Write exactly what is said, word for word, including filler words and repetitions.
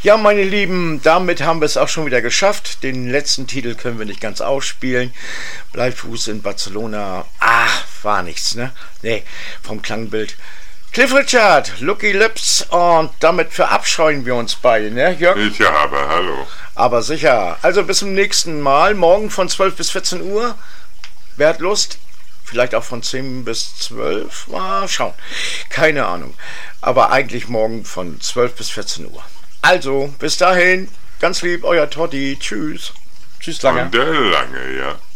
Ja, meine Lieben, damit haben wir es auch schon wieder geschafft. Den letzten Titel können wir nicht ganz ausspielen. Bleifuß in Barcelona. Ah, war nichts, ne? Nee, vom Klangbild. Cliff Richard, Lucky Lips, und damit verabscheuen wir uns beide, ne, Jörg? Ich habe, hallo. Aber sicher. Also bis zum nächsten Mal. Morgen von zwölf bis vierzehn Uhr. Wer hat Lust? Vielleicht auch von zehn bis zwölf? Mal schauen. Keine Ahnung. Aber eigentlich morgen von zwölf bis vierzehn Uhr. Also, bis dahin. Ganz lieb, euer Totti. Tschüss. Tschüss, Lange. Und der Lange, ja.